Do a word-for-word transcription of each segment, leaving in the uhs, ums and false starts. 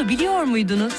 Bunu biliyor muydunuz?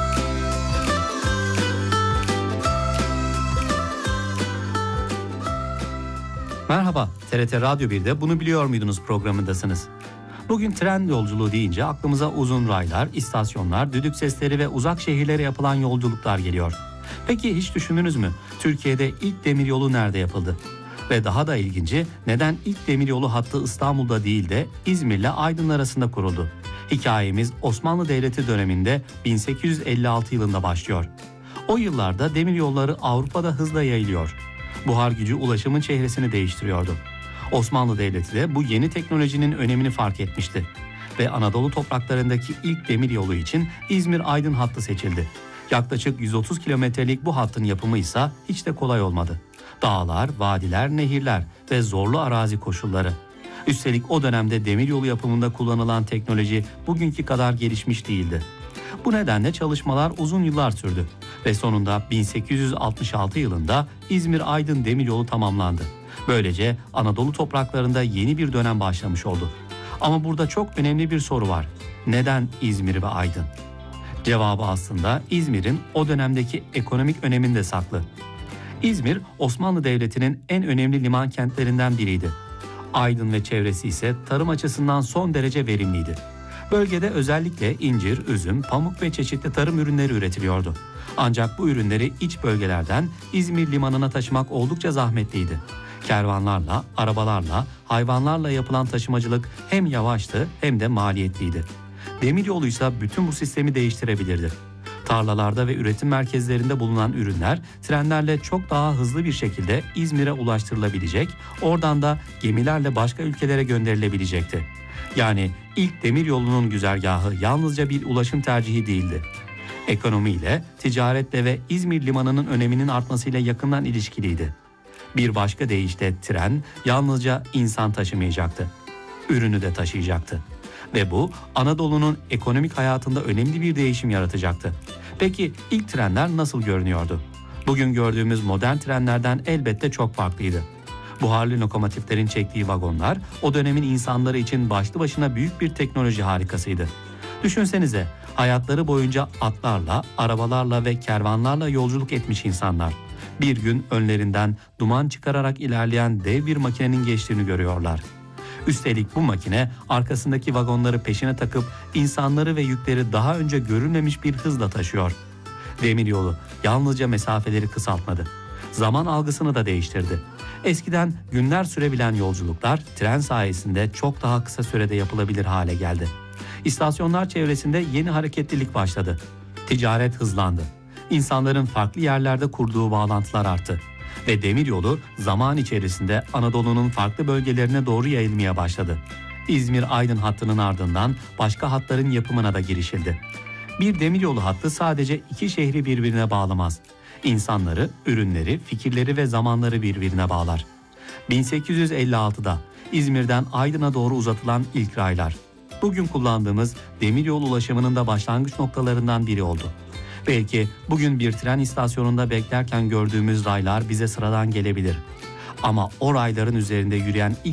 Merhaba, T R T Radyo bir'de Bunu Biliyor Muydunuz programındasınız. Bugün tren yolculuğu deyince aklımıza uzun raylar, istasyonlar, düdük sesleri ve uzak şehirlere yapılan yolculuklar geliyor. Peki hiç düşündünüz mü? Türkiye'de ilk demiryolu nerede yapıldı? Ve daha da ilginci, neden ilk demiryolu hattı İstanbul'da değil de İzmir'le Aydın arasında kuruldu? Hikayemiz Osmanlı Devleti döneminde bin sekiz yüz elli altı yılında başlıyor. O yıllarda demiryolları Avrupa'da hızla yayılıyor. Buhar gücü ulaşımın çehresini değiştiriyordu. Osmanlı Devleti de bu yeni teknolojinin önemini fark etmişti. Ve Anadolu topraklarındaki ilk demiryolu için İzmir-Aydın hattı seçildi. Yaklaşık yüz otuz kilometrelik bu hattın yapımı ise hiç de kolay olmadı. Dağlar, vadiler, nehirler ve zorlu arazi koşulları. Üstelik o dönemde demiryolu yapımında kullanılan teknoloji bugünkü kadar gelişmiş değildi. Bu nedenle çalışmalar uzun yıllar sürdü ve sonunda bin sekiz yüz altmış altı yılında İzmir-Aydın demiryolu tamamlandı. Böylece Anadolu topraklarında yeni bir dönem başlamış oldu. Ama burada çok önemli bir soru var. Neden İzmir ve Aydın? Cevabı aslında İzmir'in o dönemdeki ekonomik öneminde saklı. İzmir, Osmanlı Devleti'nin en önemli liman kentlerinden biriydi. Aydın ve çevresi ise tarım açısından son derece verimliydi. Bölgede özellikle incir, üzüm, pamuk ve çeşitli tarım ürünleri üretiliyordu. Ancak bu ürünleri iç bölgelerden İzmir limanına taşımak oldukça zahmetliydi. Kervanlarla, arabalarla, hayvanlarla yapılan taşımacılık hem yavaştı hem de maliyetliydi. Demiryolu ise bütün bu sistemi değiştirebilirdi. Tarlalarda ve üretim merkezlerinde bulunan ürünler trenlerle çok daha hızlı bir şekilde İzmir'e ulaştırılabilecek, oradan da gemilerle başka ülkelere gönderilebilecekti. Yani ilk demiryolunun güzergahı yalnızca bir ulaşım tercihi değildi. Ekonomiyle, ticaretle ve İzmir limanının öneminin artmasıyla yakından ilişkiliydi. Bir başka deyişle tren yalnızca insan taşımayacaktı. Ürünü de taşıyacaktı. Ve bu Anadolu'nun ekonomik hayatında önemli bir değişim yaratacaktı. Peki ilk trenler nasıl görünüyordu? Bugün gördüğümüz modern trenlerden elbette çok farklıydı. Buharlı lokomotiflerin çektiği vagonlar o dönemin insanları için başlı başına büyük bir teknoloji harikasıydı. Düşünsenize, hayatları boyunca atlarla, arabalarla ve kervanlarla yolculuk etmiş insanlar. Bir gün önlerinden duman çıkararak ilerleyen dev bir makinenin geçtiğini görüyorlar. Üstelik bu makine arkasındaki vagonları peşine takıp insanları ve yükleri daha önce görülmemiş bir hızla taşıyor. Demiryolu yalnızca mesafeleri kısaltmadı. Zaman algısını da değiştirdi. Eskiden günler sürebilen yolculuklar tren sayesinde çok daha kısa sürede yapılabilir hale geldi. İstasyonlar çevresinde yeni hareketlilik başladı. Ticaret hızlandı. İnsanların farklı yerlerde kurduğu bağlantılar arttı. Ve demiryolu zaman içerisinde Anadolu'nun farklı bölgelerine doğru yayılmaya başladı. İzmir-Aydın hattının ardından başka hatların yapımına da girişildi. Bir demiryolu hattı sadece iki şehri birbirine bağlamaz. İnsanları, ürünleri, fikirleri ve zamanları birbirine bağlar. bin sekiz yüz elli altıda İzmir'den Aydın'a doğru uzatılan ilk raylar, bugün kullandığımız demiryolu ulaşımının da başlangıç noktalarından biri oldu. Belki bugün bir tren istasyonunda beklerken gördüğümüz raylar bize sıradan gelebilir. Ama o rayların üzerinde yürüyen ilk